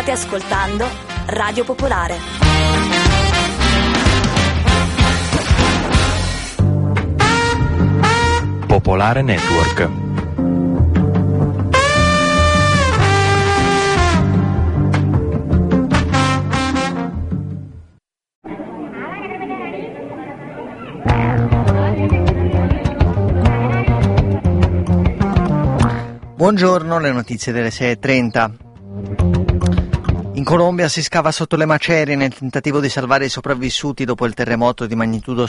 State ascoltando Radio Popolare. Popolare Network. Buongiorno, le notizie delle 6:30. In Colombia si scava sotto le macerie nel tentativo di salvare i sopravvissuti dopo il terremoto di magnitudo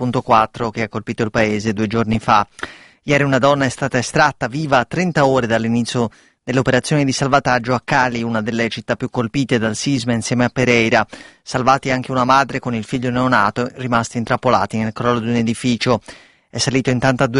7.4 che ha colpito il paese 2 giorni fa. Ieri una donna è stata estratta viva a 30 ore dall'inizio delle operazioni di salvataggio a Cali, una delle città più colpite dal sisma insieme a Pereira. Salvati anche una madre con il figlio neonato rimasti intrappolati nel crollo di un edificio. È salito intanto a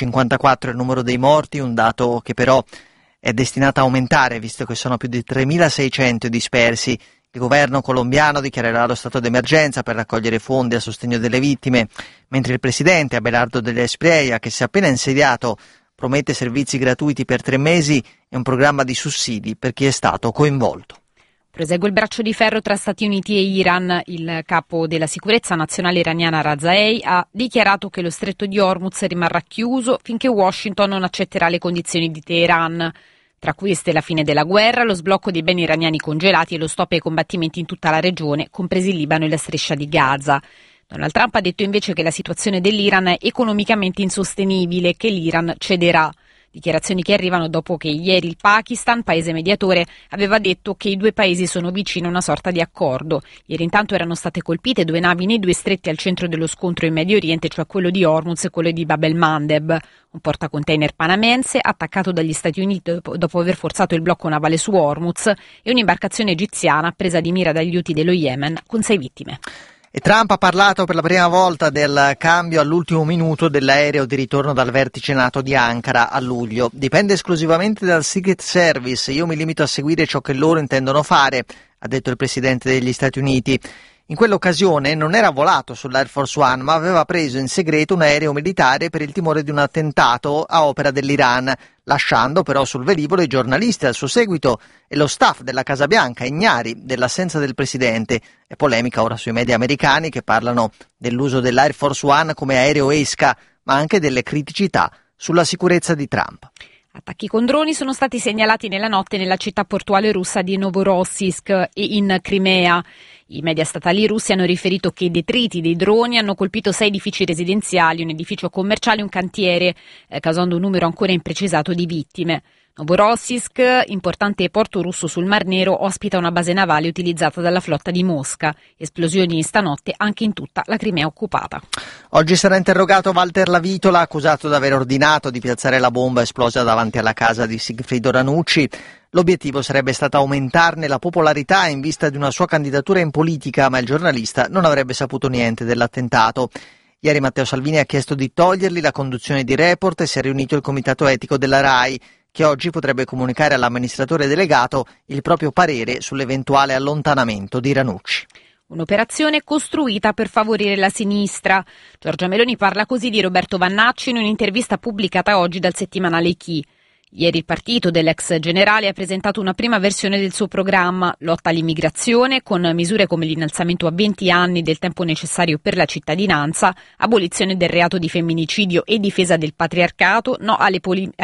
254 il numero dei morti, un dato che però è destinato a aumentare visto che sono più di 3.600 i dispersi. Il governo colombiano dichiarerà lo stato d'emergenza per raccogliere fondi a sostegno delle vittime, mentre il presidente Abelardo Della Espriella, che si è appena insediato, promette servizi gratuiti per 3 mesi e un programma di sussidi per chi è stato coinvolto. Prosegue il braccio di ferro tra Stati Uniti e Iran. Il capo della sicurezza nazionale iraniana Razaei ha dichiarato che lo stretto di Hormuz rimarrà chiuso finché Washington non accetterà le condizioni di Teheran. Tra queste la fine della guerra, lo sblocco dei beni iraniani congelati e lo stop ai combattimenti in tutta la regione, compresi il Libano e la striscia di Gaza. Donald Trump ha detto invece che la situazione dell'Iran è economicamente insostenibile e che l'Iran cederà. Dichiarazioni che arrivano dopo che ieri il Pakistan, paese mediatore, aveva detto che i due paesi sono vicini a una sorta di accordo. Ieri intanto erano state colpite 2 navi nei 2 stretti al centro dello scontro in Medio Oriente, cioè quello di Hormuz e quello di Bab el-Mandeb, un portacontainer panamense attaccato dagli Stati Uniti dopo aver forzato il blocco navale su Hormuz e un'imbarcazione egiziana presa di mira dagli Houthi dello Yemen con 6 vittime. E Trump ha parlato per la prima volta del cambio all'ultimo minuto dell'aereo di ritorno dal vertice NATO di Ankara a luglio. Dipende esclusivamente dal Secret Service, io mi limito a seguire ciò che loro intendono fare, ha detto il presidente degli Stati Uniti. In quell'occasione non era volato sull'Air Force One, ma aveva preso in segreto un aereo militare per il timore di un attentato a opera dell'Iran, lasciando però sul velivolo i giornalisti al suo seguito e lo staff della Casa Bianca ignari dell'assenza del presidente. È polemica ora sui media americani che parlano dell'uso dell'Air Force One come aereo esca, ma anche delle criticità sulla sicurezza di Trump. Attacchi con droni sono stati segnalati nella notte nella città portuale russa di Novorossiysk e in Crimea. I media statali russi hanno riferito che i detriti dei droni hanno colpito 6 edifici residenziali, un edificio commerciale e un cantiere, causando un numero ancora imprecisato di vittime. Novorossiysk, importante porto russo sul Mar Nero, ospita una base navale utilizzata dalla flotta di Mosca. Esplosioni stanotte anche in tutta la Crimea occupata. Oggi sarà interrogato Walter Lavitola, accusato di aver ordinato di piazzare la bomba esplosa davanti alla casa di Sigfrido Ranucci. L'obiettivo sarebbe stato aumentarne la popolarità in vista di una sua candidatura in politica, ma il giornalista non avrebbe saputo niente dell'attentato. Ieri Matteo Salvini ha chiesto di togliergli la conduzione di Report e si è riunito il comitato etico della RAI, che oggi potrebbe comunicare all'amministratore delegato il proprio parere sull'eventuale allontanamento di Ranucci. Un'operazione costruita per favorire la sinistra. Giorgia Meloni parla così di Roberto Vannacci in un'intervista pubblicata oggi dal settimanale Chi. Ieri il partito dell'ex generale ha presentato una prima versione del suo programma, lotta all'immigrazione, con misure come l'innalzamento a 20 anni del tempo necessario per la cittadinanza, abolizione del reato di femminicidio e difesa del patriarcato, no alle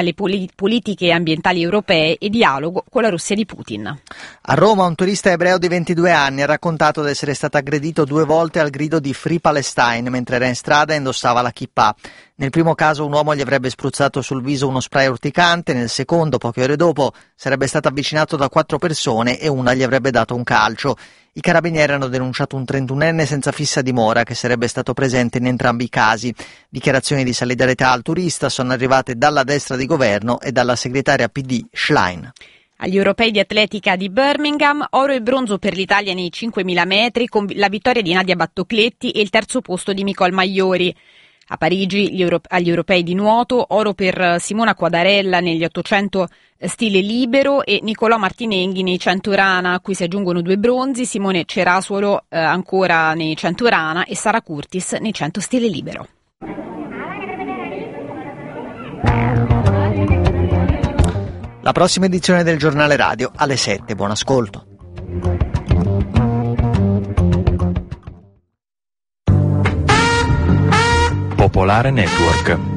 politiche ambientali europee e dialogo con la Russia di Putin. A Roma un turista ebreo di 22 anni ha raccontato di essere stato aggredito 2 volte al grido di Free Palestine mentre era in strada e indossava la kippah. Nel primo caso un uomo gli avrebbe spruzzato sul viso uno spray urticante, nel secondo, poche ore dopo, sarebbe stato avvicinato da 4 persone e una gli avrebbe dato un calcio. I carabinieri hanno denunciato un 31enne senza fissa dimora che sarebbe stato presente in entrambi i casi. Dichiarazioni di solidarietà al turista sono arrivate dalla destra di governo e dalla segretaria PD Schlein. Agli europei di atletica di Birmingham, oro e bronzo per l'Italia nei 5.000 metri con la vittoria di Nadia Battocletti e il terzo posto di Nicole Maiori. A Parigi agli europei di nuoto, oro per Simona Quadarella negli 800 stile libero e Nicolò Martinenghi nei 100 rana, a cui si aggiungono 2 bronzi, Simone Cerasuolo ancora nei 100 rana e Sara Curtis nei 100 stile libero. La prossima edizione del giornale radio alle 7. Buon ascolto. Popolare Network.